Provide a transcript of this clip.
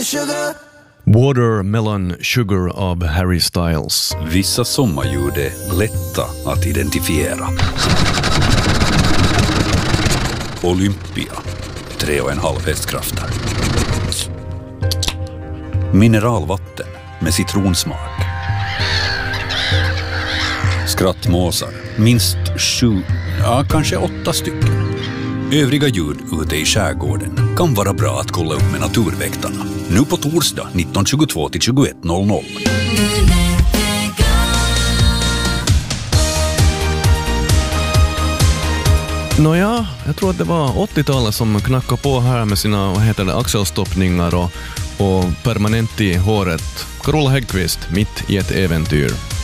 Watermelon Sugar av Harry Styles. Vissa sommarljud är lätta att identifiera. Olympia, 3,5 hästkrafter. Mineralvatten med citronsmak. Skrattmåsar, minst 7, kanske 8 stycken. Övriga ljud ute i skärgården kan vara bra att kolla upp med naturväktarna. Nu på torsdag 19.22 till 21.00. Nåja, jag tror att det var 80-talet som knackade på här med sina axelstoppningar och permanent i håret. Carola Häggkvist, mitt i ett äventyr.